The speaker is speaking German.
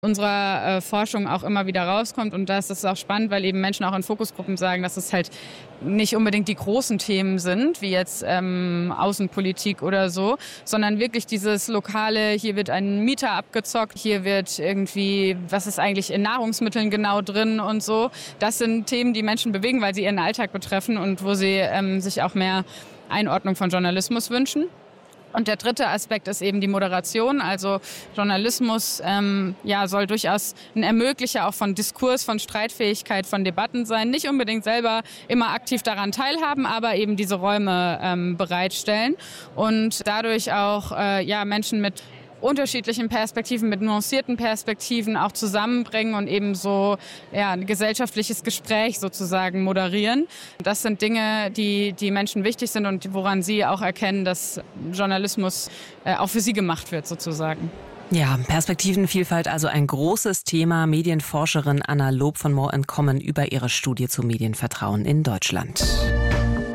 unserer Forschung auch immer wieder rauskommt. Und das ist auch spannend, weil eben Menschen auch in Fokusgruppen sagen, dass es halt nicht unbedingt die großen Themen sind, wie jetzt Außenpolitik oder so, sondern wirklich dieses lokale, hier wird ein Mieter abgezockt, hier wird irgendwie, was ist eigentlich in Nahrungsmitteln genau drin und so. Das sind Themen, die Menschen bewegen, weil sie ihren Alltag betreffen und wo sie sich auch mehr Einordnung von Journalismus wünschen. Und der dritte Aspekt ist eben die Moderation. Also Journalismus soll durchaus ein Ermöglicher auch von Diskurs, von Streitfähigkeit, von Debatten sein. Nicht unbedingt selber immer aktiv daran teilhaben, aber eben diese Räume bereitstellen und dadurch auch Menschen mit unterschiedlichen Perspektiven, mit nuancierten Perspektiven auch zusammenbringen und eben so ein gesellschaftliches Gespräch sozusagen moderieren. Das sind Dinge, die Menschen wichtig sind und woran sie auch erkennen, dass Journalismus auch für sie gemacht wird sozusagen. Ja, Perspektivenvielfalt, also ein großes Thema. Medienforscherin Anna Lob von More & Common über ihre Studie zu Medienvertrauen in Deutschland.